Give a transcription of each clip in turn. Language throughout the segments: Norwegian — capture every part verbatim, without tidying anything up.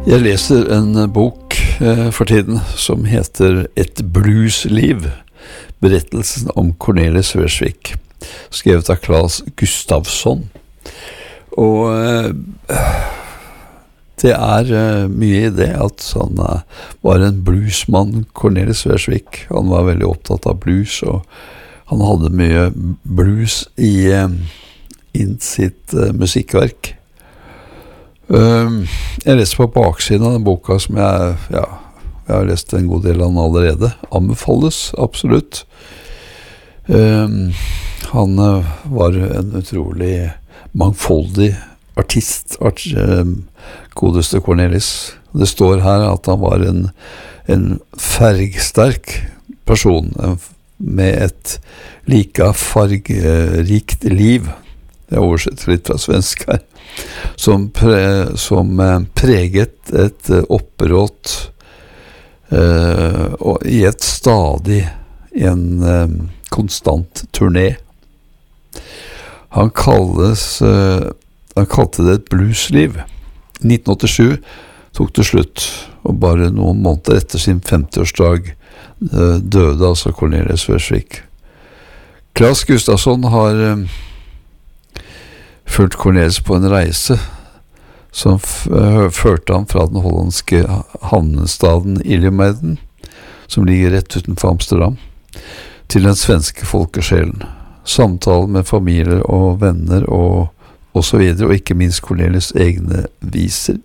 Jeg leser en bok eh, for tiden som heter Et bluesliv, berettelsen om Cornelis Vreeswijk, skrevet av Claes Gustafsson. Og eh, det er eh, mye i det at han eh, var en bluesmann, Cornelis Vreeswijk. Han var veldig opptatt av blues, og han hadde mye blues i, eh, i sitt eh, musikkverk. Um, jeg leste på baksiden av den boka som jeg, ja, jeg har lest en god del av den allerede. Anbefales, absolutt. Um, han uh, var en utrolig mangfoldig artist, art, um, godeste Cornelis. Det står her at han var en, en fargsterk person med et like fargerikt liv. Jeg oversetter litt fra svensk her. Som, pre, som eh, preget et eh, opprått eh, og i et stadig en eh, konstant turné. Han kalles eh, han kalte det et bluesliv. I nitten åttisju tok det slutt, og bare noen måneder etter sin femtiårsdag eh, døde altså Cornelis Vreeswijk. Claes Gustafsson har eh, fulgt Cornelis på en reise som f- førte ham fra den hollandske havnestaden Iljumerden, som ligger rett utenfor Amsterdam, til den svenske folkesjelen. Samtalen med familier og venner og, og så videre, og ikke minst Cornelis egne viser.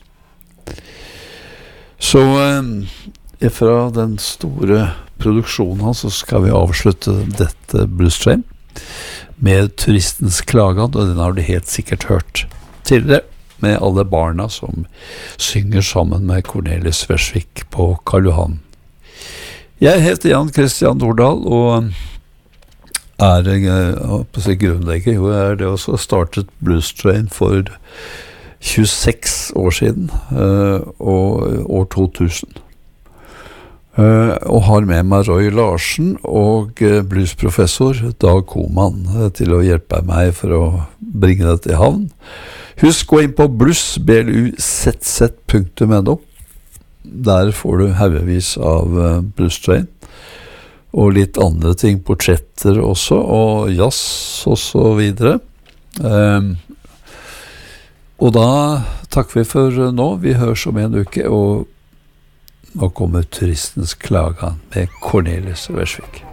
Så eh, fra den store produksjonen hans så skal vi avslutte dette Blues Train med turistens klagan, og den har du helt sikkert hørt tidligere, med alle barna som synger sammen med Cornelis Vreeswijk på Karl Johan. Jeg heter Jan Christian Nordahl, og er jeg på å si grunnlegger, jo er det også startet Blues Train for tjueseks år siden, og år to tusen. Uh, og har med meg Roy Larsen og uh, bluesprofessor Dag Koman uh, til å hjelpe meg for å bringe det til havn. Husk gå inn på blues punktum no. Der får du haugevis av uh, Blues Train og litt andre ting, portretter også, og jazz og så videre. Uh, og da takker vi for uh, nå. Vi høres om en uke, og nå kommer turistens klagan med Cornelis Vreeswijk.